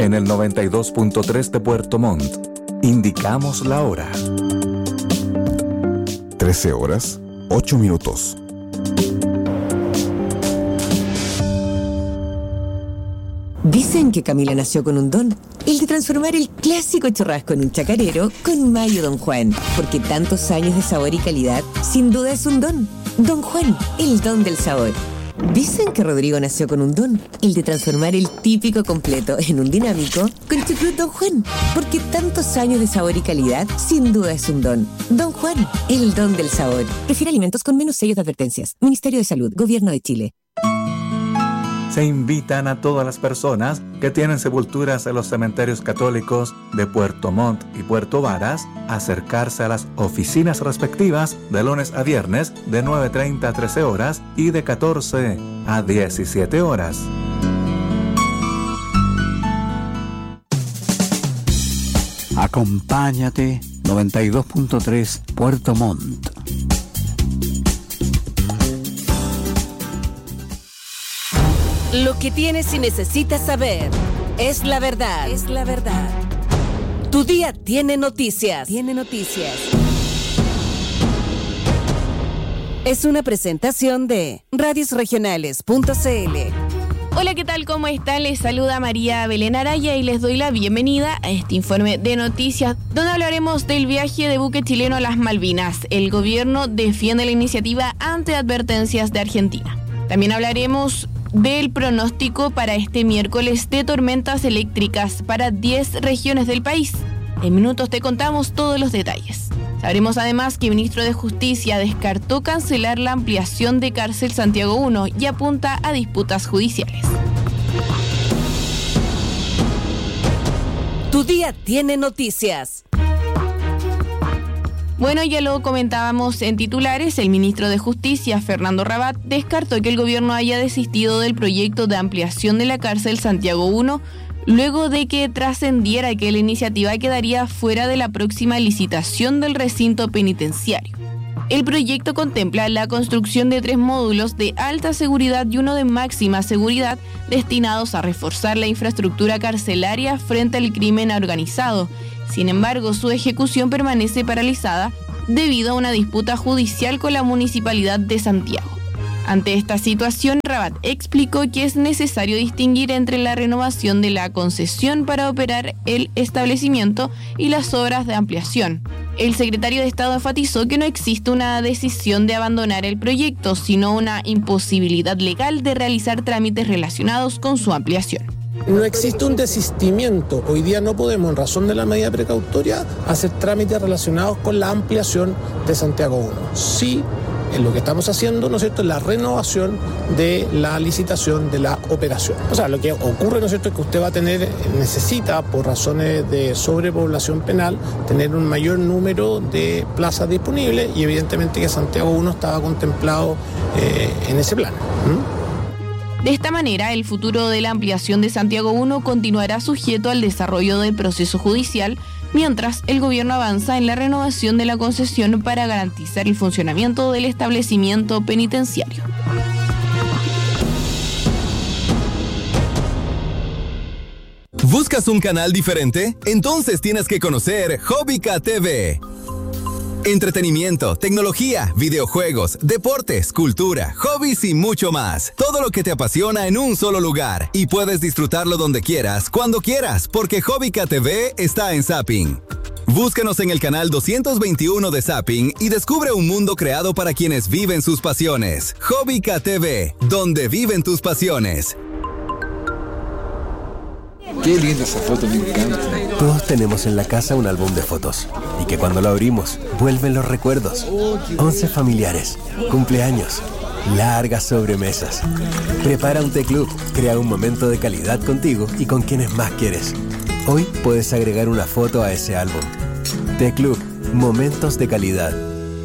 En el 92.3 de Puerto Montt, indicamos la hora. 13 horas, 8 minutos. Dicen que Camila nació con un don, el de transformar el clásico churrasco en un chacarero con mayo Don Juan, porque tantos años de sabor y calidad, sin duda es un don. Don Juan, el don del sabor. Dicen que Rodrigo nació con un don, el de transformar el típico completo en un dinámico con chucrut Don Juan, porque tantos años de sabor y calidad, sin duda es un don. Don Juan, el don del sabor. Prefiere alimentos con menos sellos de advertencias. Ministerio de Salud, Gobierno de Chile. Se invitan a todas las personas que tienen sepulturas en los cementerios católicos de Puerto Montt y Puerto Varas a acercarse a las oficinas respectivas de lunes a viernes de 9:30 a 13 horas y de 14 a 17 horas. Acompáñate, 92.3 Puerto Montt. Lo que tienes y necesitas saber es la verdad. Es la verdad. Tu día tiene noticias. Tiene noticias. Es una presentación de radiosregionales.cl. Hola, ¿qué tal? ¿Cómo están? Les saluda María Belén Araya y les doy la bienvenida a este informe de noticias, donde hablaremos del viaje de buque chileno a las Malvinas. El gobierno defiende la iniciativa ante advertencias de Argentina. También hablaremos del pronóstico para este miércoles de tormentas eléctricas para 10 regiones del país. En minutos te contamos todos los detalles. Sabremos además que el ministro de Justicia descartó cancelar la ampliación de cárcel Santiago 1 y apunta a disputas judiciales. Tu día tiene noticias. Bueno, ya lo comentábamos en titulares, el ministro de Justicia, Fernando Rabat, descartó que el gobierno haya desistido del proyecto de ampliación de la cárcel Santiago 1, luego de que trascendiera que la iniciativa quedaría fuera de la próxima licitación del recinto penitenciario. El proyecto contempla la construcción de 3 módulos de alta seguridad y uno de máxima seguridad destinados a reforzar la infraestructura carcelaria frente al crimen organizado. Sin embargo, su ejecución permanece paralizada debido a una disputa judicial con la Municipalidad de Santiago. Ante esta situación, Rabat explicó que es necesario distinguir entre la renovación de la concesión para operar el establecimiento y las obras de ampliación. El secretario de Estado enfatizó que no existe una decisión de abandonar el proyecto, sino una imposibilidad legal de realizar trámites relacionados con su ampliación. No existe un desistimiento. Hoy día no podemos, en razón de la medida precautoria, hacer trámites relacionados con la ampliación de Santiago 1. Sí, en lo que estamos haciendo, ¿no es cierto?, es la renovación de la licitación de la operación. O sea, lo que ocurre, ¿no es cierto?, es que usted necesita, por razones de sobrepoblación penal, tener un mayor número de plazas disponibles y evidentemente que Santiago 1 estaba contemplado en ese plan. De esta manera, el futuro de la ampliación de Santiago 1 continuará sujeto al desarrollo del proceso judicial, mientras el gobierno avanza en la renovación de la concesión para garantizar el funcionamiento del establecimiento penitenciario. ¿Buscas un canal diferente? Entonces tienes que conocer Hobbica TV. Entretenimiento, tecnología, videojuegos, deportes, cultura, hobbies y mucho más. Todo lo que te apasiona en un solo lugar. Y puedes disfrutarlo donde quieras, cuando quieras, porque Hobbica TV está en Zapping. Búscanos en el canal 221 de Zapping y descubre un mundo creado para quienes viven sus pasiones. Hobbica TV, donde viven tus pasiones. Qué linda esa foto, me encanta. Todos tenemos en la casa un álbum de fotos y que cuando lo abrimos vuelven los recuerdos. 11 familiares, cumpleaños, largas sobremesas. Prepara un té club, crea un momento de calidad contigo y con quienes más quieres. Hoy puedes agregar una foto a ese álbum. Té Club, momentos de calidad.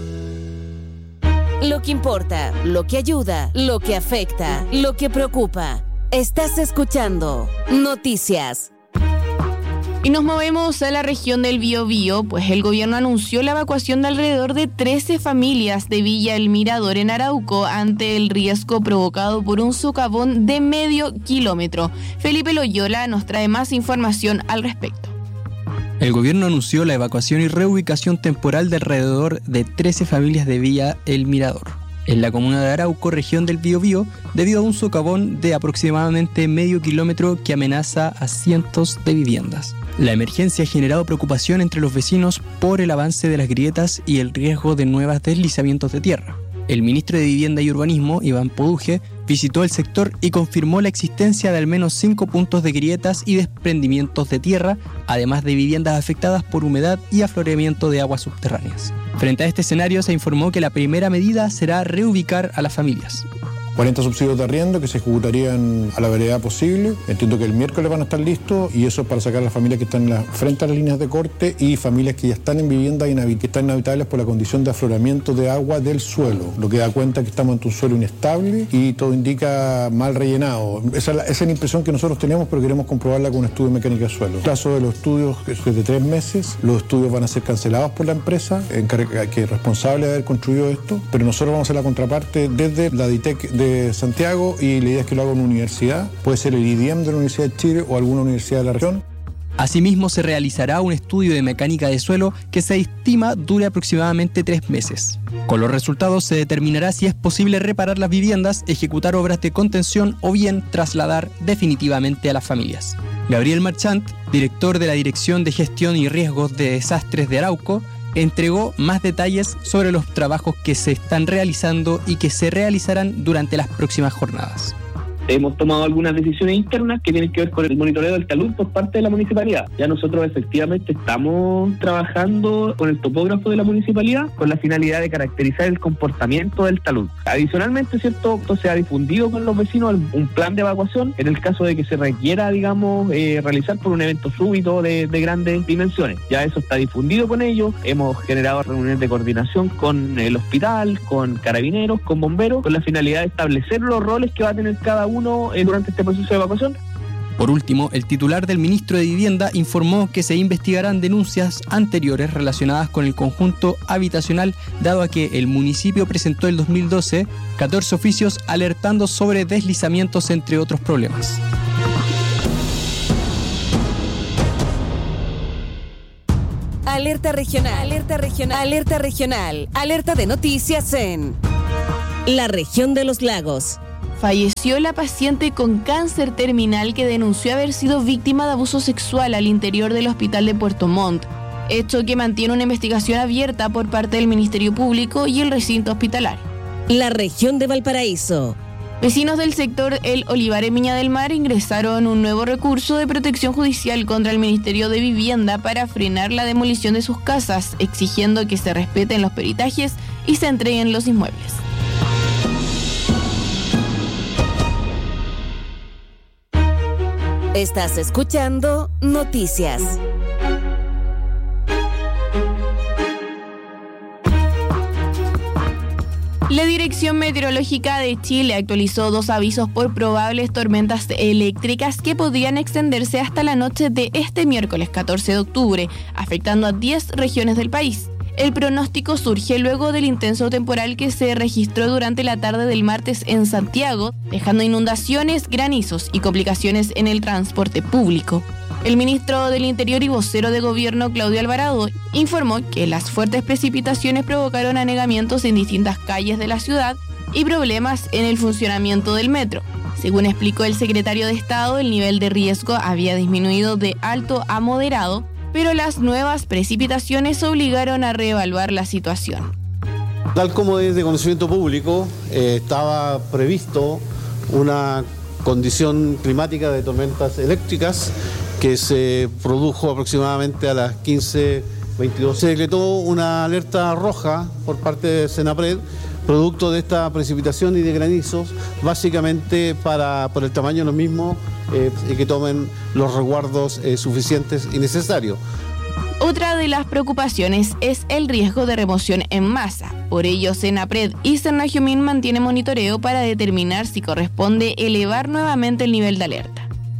Lo que importa, lo que ayuda, lo que afecta, lo que preocupa. Estás escuchando Noticias. Y nos movemos a la región del Biobío, pues el gobierno anunció la evacuación de alrededor de 13 familias de Villa El Mirador en Arauco ante el riesgo provocado por un socavón de medio kilómetro. Felipe Loyola nos trae más información al respecto. El gobierno anunció la evacuación y reubicación temporal de alrededor de 13 familias de Villa El Mirador, en la comuna de Arauco, región del Biobío, debido a un socavón de aproximadamente medio kilómetro que amenaza a cientos de viviendas. La emergencia ha generado preocupación entre los vecinos por el avance de las grietas y el riesgo de nuevos deslizamientos de tierra. El ministro de Vivienda y Urbanismo, Iván Poduje, visitó el sector y confirmó la existencia de al menos 5 puntos de grietas y desprendimientos de tierra, además de viviendas afectadas por humedad y afloramiento de aguas subterráneas. Frente a este escenario, se informó que la primera medida será reubicar a las familias. 40 subsidios de arriendo que se ejecutarían a la brevedad posible. Entiendo que el miércoles van a estar listos y eso es para sacar a las familias que están frente a las líneas de corte y familias que ya están en viviendas que están inhabitables por la condición de afloramiento de agua del suelo, lo que da cuenta que estamos ante un suelo inestable y todo indica mal rellenado. Esa es la impresión que nosotros tenemos, pero queremos comprobarla con un estudio de mecánica de suelo. En el caso de los estudios, que es de 3 meses, los estudios van a ser cancelados por la empresa que es responsable de haber construido esto, pero nosotros vamos a hacer la contraparte desde la DITEC de Santiago y la idea es que lo haga una universidad, puede ser el IDM de la Universidad de Chile o alguna universidad de la región. Asimismo, se realizará un estudio de mecánica de suelo que se estima dure aproximadamente 3 meses. Con los resultados se determinará si es posible reparar las viviendas, ejecutar obras de contención o bien trasladar definitivamente a las familias. Gabriel Marchant, director de la Dirección de Gestión y Riesgos de Desastres de Arauco, entregó más detalles sobre los trabajos que se están realizando y que se realizarán durante las próximas jornadas. Hemos tomado algunas decisiones internas que tienen que ver con el monitoreo del talud por parte de la municipalidad. Ya nosotros efectivamente estamos trabajando con el topógrafo de la municipalidad con la finalidad de caracterizar el comportamiento del talud. Adicionalmente, ¿cierto? Se ha difundido con los vecinos un plan de evacuación en el caso de que se requiera, realizar por un evento súbito de grandes dimensiones. Ya eso está difundido con ellos. Hemos generado reuniones de coordinación con el hospital, con carabineros, con bomberos, con la finalidad de establecer los roles que va a tener cada uno durante este proceso de evacuación. Por último, el titular del ministro de Vivienda informó que se investigarán denuncias anteriores relacionadas con el conjunto habitacional, dado a que el municipio presentó el 2012 14 oficios alertando sobre deslizamientos, entre otros problemas. Alerta regional, alerta regional, alerta regional, alerta de noticias en la región de los lagos. Falleció la paciente con cáncer terminal que denunció haber sido víctima de abuso sexual al interior del hospital de Puerto Montt, hecho que mantiene una investigación abierta por parte del Ministerio Público y el recinto hospitalario. La región de Valparaíso. Vecinos del sector El Olivar en Viña del Mar ingresaron un nuevo recurso de protección judicial contra el Ministerio de Vivienda para frenar la demolición de sus casas, exigiendo que se respeten los peritajes y se entreguen los inmuebles. Estás escuchando Noticias. La Dirección Meteorológica de Chile actualizó 2 avisos por probables tormentas eléctricas que podrían extenderse hasta la noche de este miércoles 14 de octubre, afectando a 10 regiones del país. El pronóstico surge luego del intenso temporal que se registró durante la tarde del martes en Santiago, dejando inundaciones, granizos y complicaciones en el transporte público. El ministro del Interior y vocero de gobierno, Claudio Alvarado, informó que las fuertes precipitaciones provocaron anegamientos en distintas calles de la ciudad y problemas en el funcionamiento del metro. Según explicó el secretario de Estado, el nivel de riesgo había disminuido de alto a moderado, pero las nuevas precipitaciones obligaron a reevaluar la situación. Tal como es de conocimiento público, estaba previsto una condición climática de tormentas eléctricas que se produjo aproximadamente a las 15:22. Se decretó una alerta roja por parte de Senapred, producto de esta precipitación y de granizos, básicamente por el tamaño de los mismos y que tomen los resguardos suficientes y necesarios. Otra de las preocupaciones es el riesgo de remoción en masa. Por ello, Senapred y Cernagiomín mantienen monitoreo para determinar si corresponde elevar nuevamente el nivel de alerta.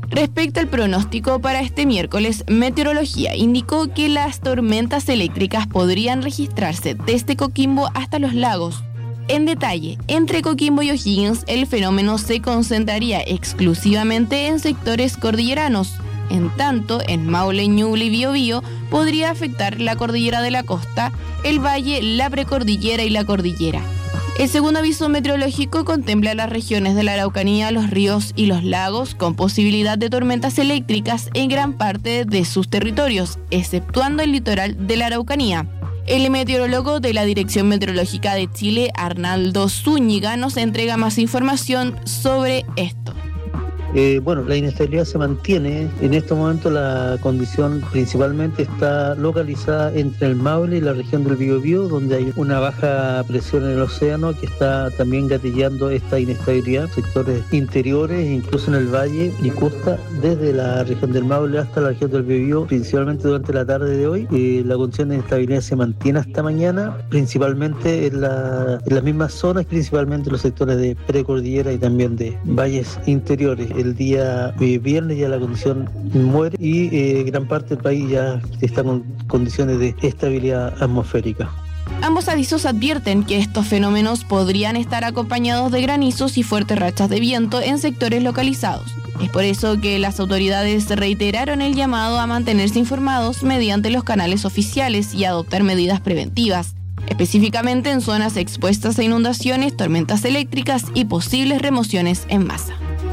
Respecto al pronóstico para este miércoles, Meteorología indicó que las tormentas eléctricas podrían registrarse desde Coquimbo hasta Los Lagos. En detalle, entre Coquimbo y O'Higgins, el fenómeno se concentraría exclusivamente en sectores cordilleranos. En tanto, en Maule, Ñuble y Biobío podría afectar la cordillera de la costa, el valle, la precordillera y la cordillera. El segundo aviso meteorológico contempla las regiones de la Araucanía, los ríos y los lagos con posibilidad de tormentas eléctricas en gran parte de sus territorios, exceptuando el litoral de la Araucanía. El meteorólogo de la Dirección Meteorológica de Chile, Arnaldo Zúñiga, nos entrega más información sobre esto. La inestabilidad se mantiene. En este momento la condición principalmente está localizada entre el Maule y la región del Biobío, donde hay una baja presión en el océano que está también gatillando esta inestabilidad. Sectores interiores, incluso en el valle y costa, desde la región del Maule hasta la región del Biobío, principalmente durante la tarde de hoy. La condición de inestabilidad se mantiene hasta mañana, principalmente en las mismas zonas, principalmente en los sectores de precordillera y también de valles interiores. El día viernes ya la condición muere y gran parte del país ya está con condiciones de estabilidad atmosférica. Ambos avisos advierten que estos fenómenos podrían estar acompañados de granizos y fuertes rachas de viento en sectores localizados. Es por eso que las autoridades reiteraron el llamado a mantenerse informados mediante los canales oficiales y adoptar medidas preventivas, específicamente en zonas expuestas a inundaciones, tormentas eléctricas y posibles remociones en masa.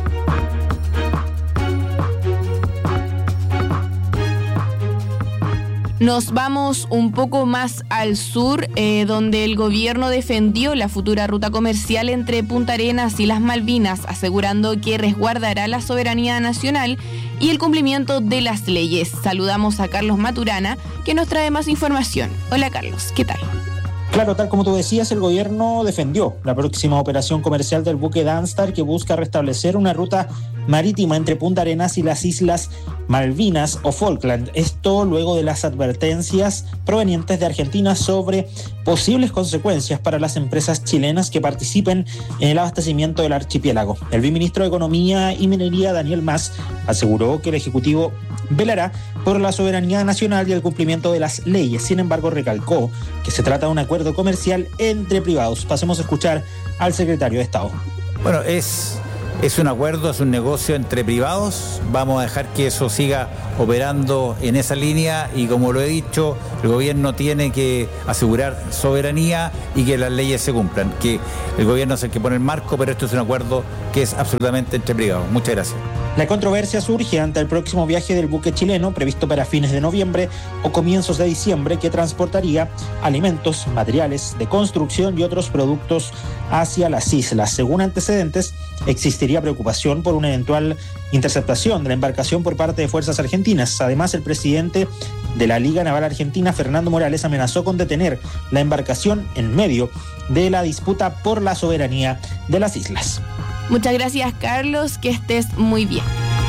Nos vamos un poco más al sur, donde el gobierno defendió la futura ruta comercial entre Punta Arenas y las Malvinas, asegurando que resguardará la soberanía nacional y el cumplimiento de las leyes. Saludamos a Carlos Maturana, que nos trae más información. Hola Carlos, ¿qué tal? Claro, tal como tú decías, el gobierno defendió la próxima operación comercial del buque Danstar, que busca restablecer una ruta marítima entre Punta Arenas y las Islas Malvinas o Falkland. Esto luego de las advertencias provenientes de Argentina sobre posibles consecuencias para las empresas chilenas que participen en el abastecimiento del archipiélago. El viceministro de Economía y Minería, Daniel Mas, aseguró que el Ejecutivo velará por la soberanía nacional y el cumplimiento de las leyes. Sin embargo, recalcó que se trata de un acuerdo comercial entre privados. Pasemos a escuchar al secretario de Estado. Bueno, es un acuerdo, es un negocio entre privados. Vamos a dejar que eso siga operando en esa línea y, como lo he dicho, el gobierno tiene que asegurar soberanía y que las leyes se cumplan, que el gobierno es el que pone el marco, pero esto es un acuerdo que es absolutamente entre privados. Muchas gracias. La controversia surge ante el próximo viaje del buque chileno, previsto para fines de noviembre o comienzos de diciembre, que transportaría alimentos, materiales de construcción y otros productos hacia las islas. Según antecedentes, existiría preocupación por una eventual interceptación de la embarcación por parte de fuerzas argentinas. Además, el presidente de la Liga Naval Argentina, Fernando Morales, amenazó con detener la embarcación en medio de la disputa por la soberanía de las islas. Muchas gracias, Carlos, que estés muy bien.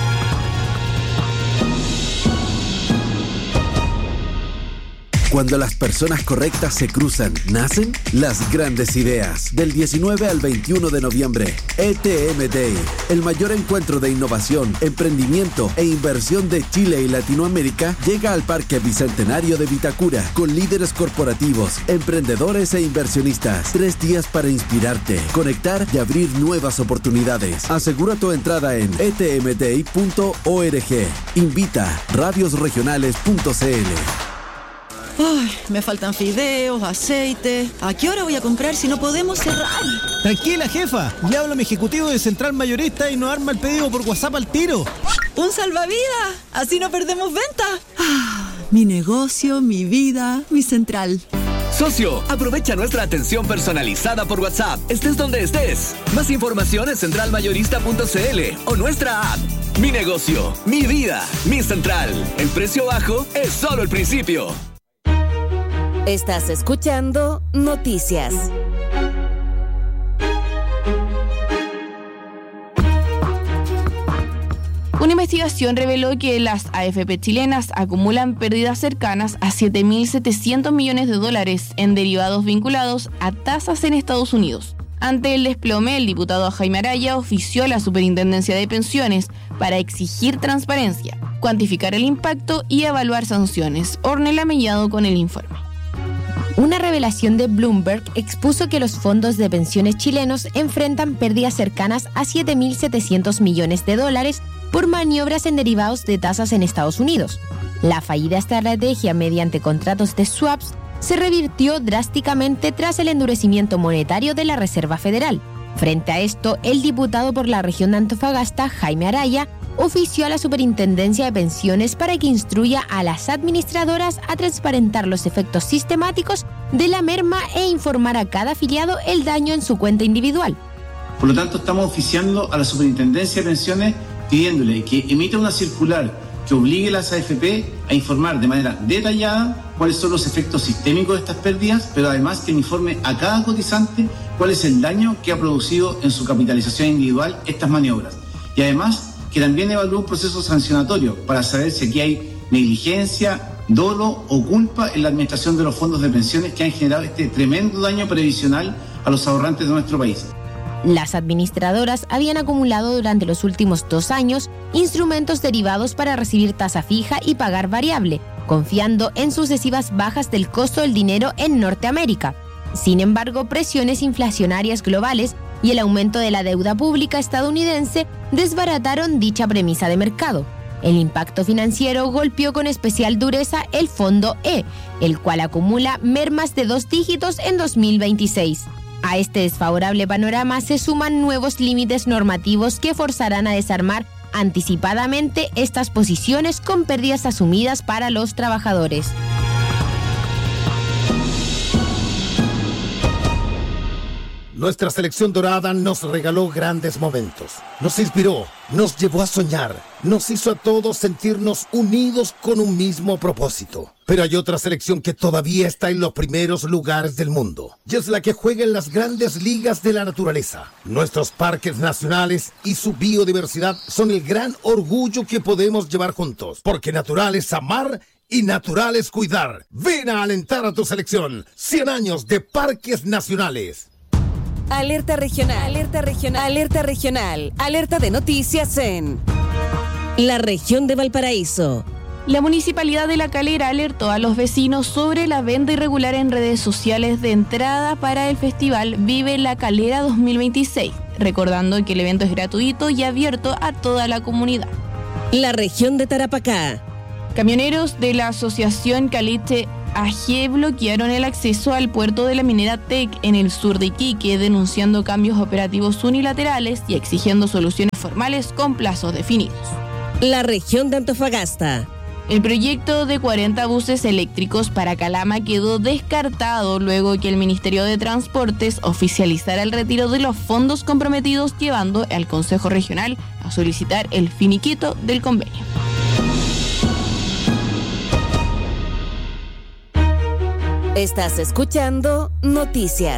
Cuando las personas correctas se cruzan, nacen las grandes ideas. Del 19 al 21 de noviembre, ETM Day, el mayor encuentro de innovación, emprendimiento e inversión de Chile y Latinoamérica, llega al Parque Bicentenario de Vitacura con líderes corporativos, emprendedores e inversionistas. 3 días para inspirarte, conectar y abrir nuevas oportunidades. Asegura tu entrada en etmday.org. Invita radiosregionales.cl. Ay, me faltan fideos, aceite. ¿A qué hora voy a comprar si no podemos cerrar? Tranquila, jefa. Le hablo a mi ejecutivo de Central Mayorista y nos arma el pedido por WhatsApp al tiro. ¡Un salvavidas! Así no perdemos venta. Mi negocio, mi vida, mi central. Socio, aprovecha nuestra atención personalizada por WhatsApp, estés donde estés. Más información en centralmayorista.cl o nuestra app. Mi negocio, mi vida, mi central. El precio bajo es solo el principio. Estás escuchando Noticias. Una investigación reveló que las AFP chilenas acumulan pérdidas cercanas a $7.700 millones en derivados vinculados a tasas en Estados Unidos. Ante el desplome, el diputado Jaime Araya ofició a la Superintendencia de Pensiones para exigir transparencia, cuantificar el impacto y evaluar sanciones. Ornella Mellado con el informe. Una revelación de Bloomberg expuso que los fondos de pensiones chilenos enfrentan pérdidas cercanas a $7.700 millones por maniobras en derivados de tasas en Estados Unidos. La fallida estrategia mediante contratos de swaps se revirtió drásticamente tras el endurecimiento monetario de la Reserva Federal. Frente a esto, el diputado por la región de Antofagasta, Jaime Araya, ofició a la Superintendencia de Pensiones para que instruya a las administradoras a transparentar los efectos sistemáticos de la merma e informar a cada afiliado el daño en su cuenta individual. Por lo tanto, estamos oficiando a la Superintendencia de Pensiones pidiéndole que emita una circular que obligue a las AFP a informar de manera detallada cuáles son los efectos sistémicos de estas pérdidas, pero además que informe a cada cotizante cuál es el daño que ha producido en su capitalización individual estas maniobras. Y además que también evalúe un proceso sancionatorio para saber si aquí hay negligencia, dolo o culpa en la administración de los fondos de pensiones que han generado este tremendo daño previsional a los ahorrantes de nuestro país. Las administradoras habían acumulado durante los últimos 2 años instrumentos derivados para recibir tasa fija y pagar variable, confiando en sucesivas bajas del costo del dinero en Norteamérica. Sin embargo, presiones inflacionarias globales y el aumento de la deuda pública estadounidense desbarataron dicha premisa de mercado. El impacto financiero golpeó con especial dureza el Fondo E, el cual acumula mermas de 2 dígitos en 2026. A este desfavorable panorama se suman nuevos límites normativos que forzarán a desarmar anticipadamente estas posiciones con pérdidas asumidas para los trabajadores. Nuestra selección dorada nos regaló grandes momentos, nos inspiró, nos llevó a soñar, nos hizo a todos sentirnos unidos con un mismo propósito. Pero hay otra selección que todavía está en los primeros lugares del mundo, y es la que juega en las grandes ligas de la naturaleza. Nuestros parques nacionales y su biodiversidad son el gran orgullo que podemos llevar juntos, porque natural es amar y natural es cuidar. Ven a alentar a tu selección. 100 años de parques nacionales. Alerta regional, alerta regional, alerta regional, alerta de noticias en la región de Valparaíso. La Municipalidad de La Calera alertó a los vecinos sobre la venta irregular en redes sociales de entrada para el festival Vive La Calera 2026, recordando que el evento es gratuito y abierto a toda la comunidad. La región de Tarapacá. Camioneros de la Asociación Caliche AG bloquearon el acceso al puerto de la minera TEC en el sur de Iquique, denunciando cambios operativos unilaterales y exigiendo soluciones formales con plazos definidos. La región de Antofagasta. El proyecto de 40 buses eléctricos para Calama quedó descartado luego que el Ministerio de Transportes oficializara el retiro de los fondos comprometidos, llevando al Consejo Regional a solicitar el finiquito del convenio. Estás escuchando Noticias.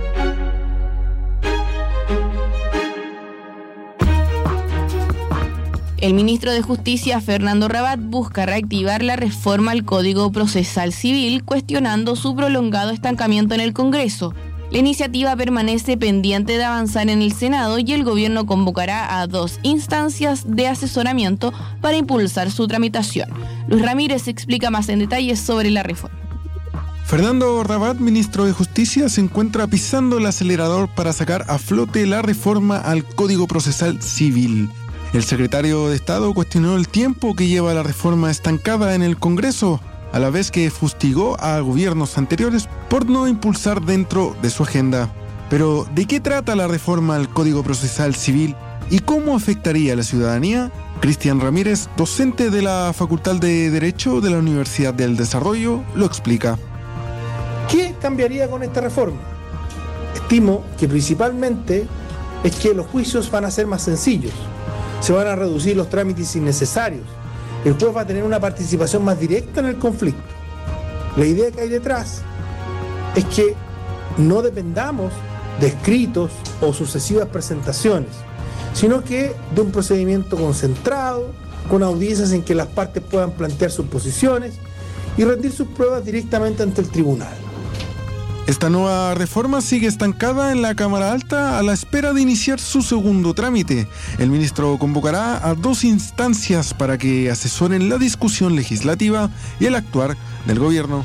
El ministro de Justicia, Fernando Rabat, busca reactivar la reforma al Código Procesal Civil, cuestionando su prolongado estancamiento en el Congreso. La iniciativa permanece pendiente de avanzar en el Senado y el gobierno convocará a 2 instancias de asesoramiento para impulsar su tramitación. Luis Ramírez explica más en detalle sobre la reforma. Fernando Rabat, ministro de Justicia, se encuentra pisando el acelerador para sacar a flote la reforma al Código Procesal Civil. El secretario de Estado cuestionó el tiempo que lleva la reforma estancada en el Congreso, a la vez que fustigó a gobiernos anteriores por no impulsar dentro de su agenda. Pero, ¿de qué trata la reforma al Código Procesal Civil y cómo afectaría a la ciudadanía? Cristian Ramírez, docente de la Facultad de Derecho de la Universidad del Desarrollo, lo explica. ¿Qué cambiaría con esta reforma? Estimo que principalmente es que los juicios van a ser más sencillos, se van a reducir los trámites innecesarios, el juez va a tener una participación más directa en el conflicto. La idea que hay detrás es que no dependamos de escritos o sucesivas presentaciones, sino que de un procedimiento concentrado, con audiencias en que las partes puedan plantear sus posiciones y rendir sus pruebas directamente ante el tribunal. Esta nueva reforma sigue estancada en la Cámara Alta a la espera de iniciar su segundo trámite. El ministro convocará a 2 instancias para que asesoren la discusión legislativa y el actuar del gobierno.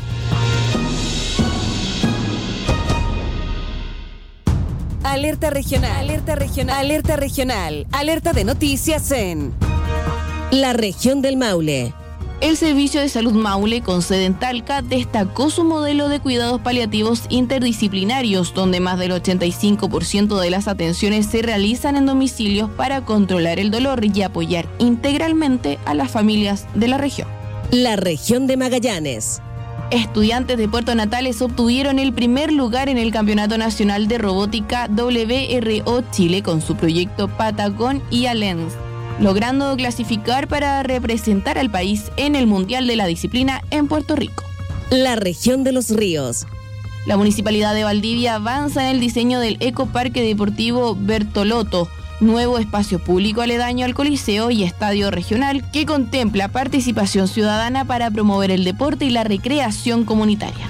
Alerta regional, alerta regional, alerta regional, alerta de noticias en la región del Maule. El Servicio de Salud Maule, con sede en Talca, destacó su modelo de cuidados paliativos interdisciplinarios, donde más del 85% de las atenciones se realizan en domicilios para controlar el dolor y apoyar integralmente a las familias de la región. La región de Magallanes. Estudiantes de Puerto Natales obtuvieron el primer lugar en el Campeonato Nacional de Robótica WRO Chile con su proyecto Patagón y Alens, logrando clasificar para representar al país en el Mundial de la disciplina en Puerto Rico. La región de los ríos. La Municipalidad de Valdivia avanza en el diseño del Ecoparque Deportivo Bertolotto, nuevo espacio público aledaño al Coliseo y Estadio Regional que contempla participación ciudadana para promover el deporte y la recreación comunitaria.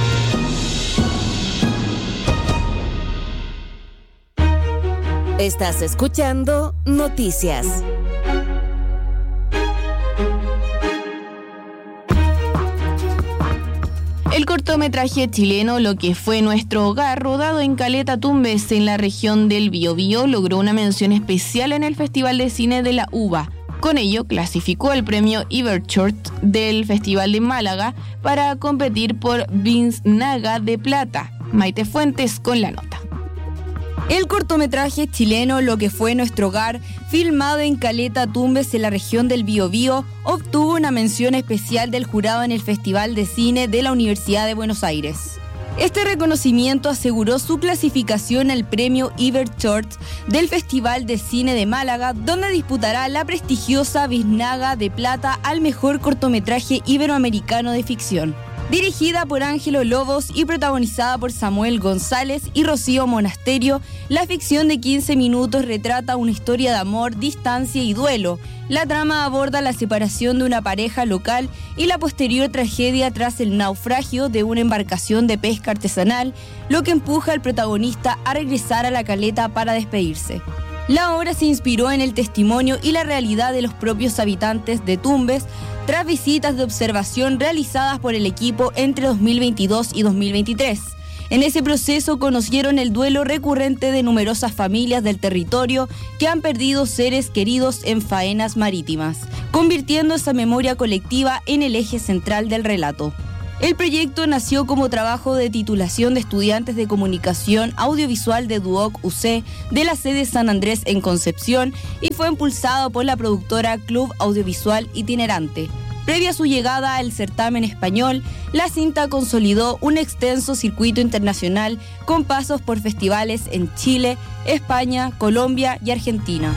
Estás escuchando Noticias. El cortometraje chileno Lo que fue nuestro hogar, rodado en Caleta Tumbes en la región del Biobío, logró una mención especial en el Festival de Cine de la UBA. Con ello, clasificó el premio Iberchort del Festival de Málaga para competir por Biznaga de Plata. Maite Fuentes con la nota. El cortometraje chileno Lo que fue nuestro hogar, filmado en Caleta Tumbes en la región del Biobío, obtuvo una mención especial del jurado en el Festival de Cine de la Universidad de Buenos Aires. Este reconocimiento aseguró su clasificación al premio Iberchort del Festival de Cine de Málaga, donde disputará la prestigiosa Biznaga de Plata al mejor cortometraje iberoamericano de ficción. Dirigida por Ángelo Lobos y protagonizada por Samuel González y Rocío Monasterio, la ficción de 15 minutos retrata una historia de amor, distancia y duelo. La trama aborda la separación de una pareja local y la posterior tragedia tras el naufragio de una embarcación de pesca artesanal, lo que empuja al protagonista a regresar a la caleta para despedirse. La obra se inspiró en el testimonio y la realidad de los propios habitantes de Tumbes, tras visitas de observación realizadas por el equipo entre 2022 y 2023. En ese proceso conocieron el duelo recurrente de numerosas familias del territorio que han perdido seres queridos en faenas marítimas, convirtiendo esa memoria colectiva en el eje central del relato. El proyecto nació como trabajo de titulación de estudiantes de comunicación audiovisual de Duoc UC de la sede San Andrés en Concepción y fue impulsado por la productora Club Audiovisual Itinerante. Previa a su llegada al certamen español, la cinta consolidó un extenso circuito internacional con pasos por festivales en Chile, España, Colombia y Argentina.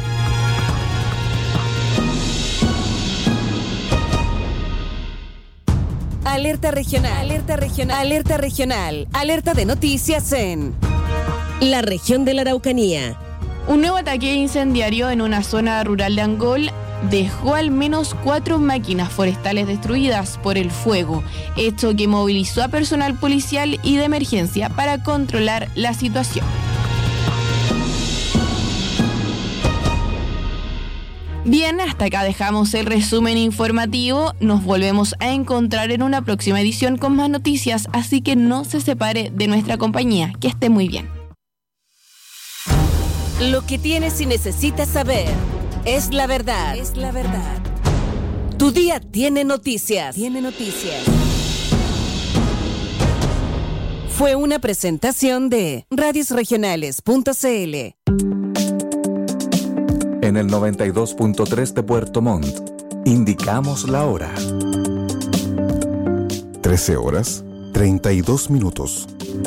Alerta regional, alerta regional, alerta regional, alerta de noticias en la región de la Araucanía. Un nuevo ataque incendiario en una zona rural de Angol dejó al menos 4 máquinas forestales destruidas por el fuego, hecho que movilizó a personal policial y de emergencia para controlar la situación. Bien, hasta acá dejamos el resumen informativo. Nos volvemos a encontrar en una próxima edición con más noticias, así que no se separe de nuestra compañía. Que esté muy bien. Lo que tienes y necesitas saber es la verdad. Es la verdad. Tu día tiene noticias. Tiene noticias. Fue una presentación de radiosregionales.cl. En el 92.3 de Puerto Montt, indicamos la hora. 13 horas, 32 minutos.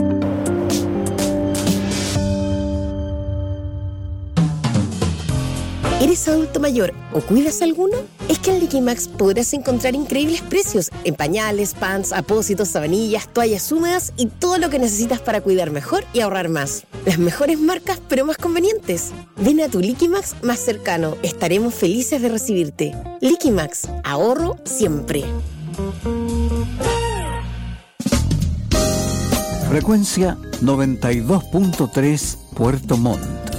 ¿Eres adulto mayor o cuidas alguno? Es que en Liquimax podrás encontrar increíbles precios en pañales, pants, apósitos, sabanillas, toallas húmedas y todo lo que necesitas para cuidar mejor y ahorrar más. Las mejores marcas, pero más convenientes. Ven a tu Liquimax más cercano. Estaremos felices de recibirte. Liquimax, ahorro siempre. Frecuencia 92.3 Puerto Montt.